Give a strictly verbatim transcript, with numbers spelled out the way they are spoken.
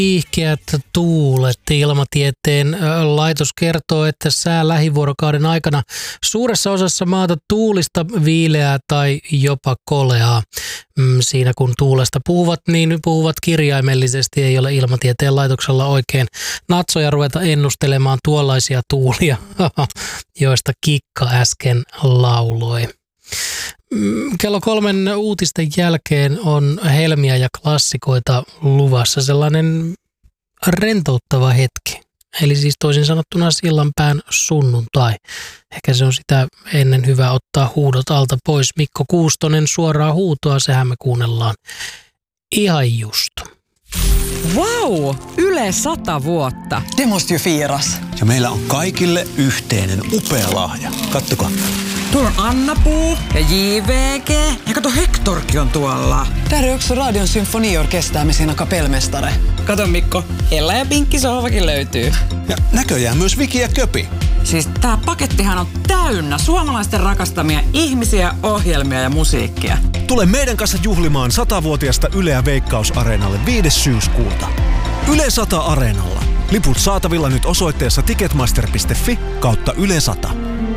Kiihkeät tuulet. Ilmatieteen laitos kertoo, että sää lähivuorokauden aikana suuressa osassa maata tuulista, viileää tai jopa koleaa. Siinä kun tuulesta puhuvat, niin puhuvat kirjaimellisesti. Ei ole Ilmatieteen laitoksella oikein natsoja ruveta ennustelemaan tuollaisia tuulia, joista Kikka äsken lauloi. Kello kolmen uutisten jälkeen on helmiä ja klassikoita luvassa, sellainen rentouttava hetki. Eli siis toisin sanottuna sillanpään sunnuntai. Ehkä se on sitä ennen hyvä ottaa huudot alta pois. Mikko Kuustonen, suoraa huutoa, sehän me kuunnellaan ihan just. Vau! Yle sata vuotta. Det måste ju firas. Ja meillä on kaikille yhteinen upea lahja. Kattokaa. Tuolla on Anna-Puu ja J V G. Ja kato, Hektorkin on tuolla. Där är också Radion symfoniorkester med sina kapellmästare. Kato Mikko, Ella ja Pinkki sohvakin löytyy. Ja näköjään myös Viki ja Köpi. Siis tää pakettihan on täynnä suomalaisten rakastamia ihmisiä, ohjelmia ja musiikkia. Tule meidän kanssa juhlimaan satavuotiaasta Yleä Veikkaus-areenalle viides syyskuuta. Yle sata Areenalla. Liput saatavilla nyt osoitteessa ticketmaster piste fi kautta Yle sata.